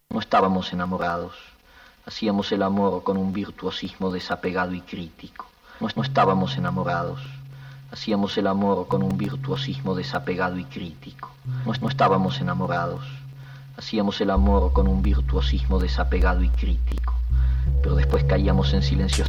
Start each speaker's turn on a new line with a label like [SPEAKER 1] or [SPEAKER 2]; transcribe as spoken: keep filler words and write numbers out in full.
[SPEAKER 1] No estábamos enamorados, hacíamos el amor con un virtuosismo desapegado y crítico. No, no estábamos enamorados, hacíamos el amor con un virtuosismo desapegado y crítico. No, no estábamos enamorados, hacíamos el amor con un virtuosismo desapegado y crítico. Pero después caíamos en silencios